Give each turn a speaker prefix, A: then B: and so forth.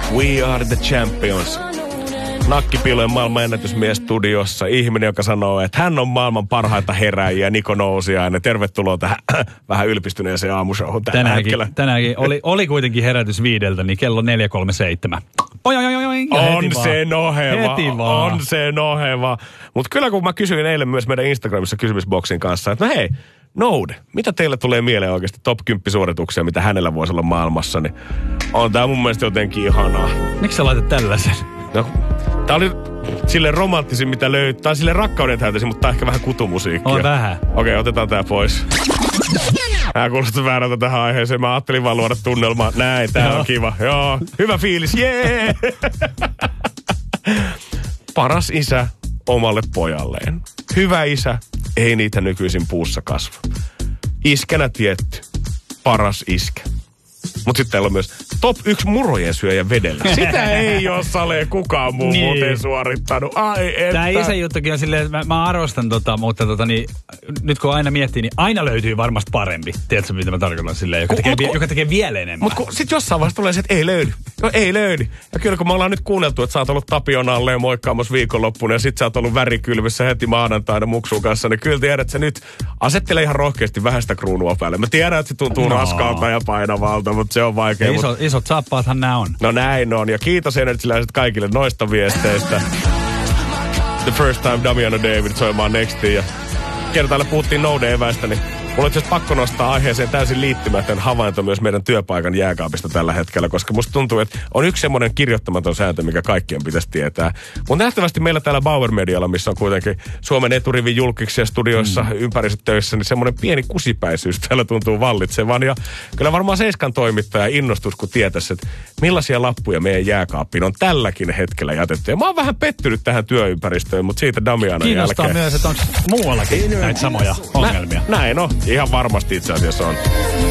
A: We are the champions. Nakkipilojen maailman ennätysmies studiossa. Ihminen, joka sanoo, että hän on maailman parhaita heräjiä. Niko Nousiainen. Tervetuloa tähän vähän ylpistyneeseen aamushowhun tällä hetkellä.
B: Tänäänkin oli kuitenkin herätys 5, niin kello 4:37.
A: On se noheva.
B: Heti vaan.
A: On se noheva. Mutta kyllä kun mä kysyin eilen myös meidän Instagramissa kysymysboksin kanssa, että no hei, Noude, mitä teille tulee mieleen oikeasti top 10 suorituksia, mitä hänellä voisi olla maailmassa, niin on tää mun mielestä jotenkin ihanaa.
B: Miksi sä laitat tällaisen?
A: No, tää oli sille romanttisin, mitä löytyy. Tää on sille rakkauden täytäisi, mutta tää on ehkä vähän kutumusiikkia.
B: On vähän.
A: Okei, otetaan tää pois. Tää kuulostaa väärältä tähän aiheeseen. Mä ajattelin vaan luoda tunnelmaa. Näin, tää on kiva. Joo, hyvä fiilis, jee! Paras isä omalle pojalleen. Hyvä isä, ei niitä nykyisin puussa kasva. Iskänä tietty. Paras iskä. Mutta sitten täällä on myös top 1 murojen syöjä vedellä. Sitä ei ole Sale kukaan muu muuten suorittanut. Ai että.
B: Tää isän juttukin on silleen, että mä arvostan mutta nyt kun aina miettii, niin aina löytyy varmasti parempi. Tiedätkö, mitä mä tarkoitan silleen, joka tekee vielä enemmän.
A: Mutta sitten jossain vaiheessa tulee se, että ei löydy. No ei löydy. Ja kyllä kun me ollaan nyt kuunneltu, että sä oot ollut Tapionalle moikkaamassa viikonloppuna ja sit sä oot ollut värikylvyssä heti maanantaina Muksun kanssa, niin kyllä tiedät, että sä nyt asettele ihan rohkeasti vähän sitä kruunua päälle. Mä tiedän, että se tuntuu raskaalta ja painavalta, mutta se on vaikea.
B: Isot saappaathan nämä on.
A: No näin on. Ja kiitos energiläiset kaikille noista viesteistä. The First Time Damiano David soimaan Nextiin. Ja kertailla puhuttiin Noude-eväistä, niin mulla on itse asiassa pakko nostaa aiheeseen täysin liittymätön havainto myös meidän työpaikan jääkaapista tällä hetkellä, koska musta tuntuu, että on yksi semmoinen kirjoittamaton sääntö, mikä kaikkien pitäisi tietää. Mutta nähtävästi meillä täällä Bauer Medialla, missä on kuitenkin Suomen eturivin julkiksi ja studioissa ympäristötöissä, niin semmoinen pieni kusipäisyys täällä tuntuu vallitsevan. Ja kyllä varmaan Seiskan toimittaja innostus, kun tietäisi, että millaisia lappuja meidän jääkaappiin on tälläkin hetkellä jätetty. Ja mä oon vähän pettynyt tähän työympäristöön, mutta siitä Damianon
B: kiinnostaa
A: jälkeen.
B: Myös, että onko muuallakin näitä samoja ongelmia.
A: Näin on. Ihan varmasti itse asiassa on.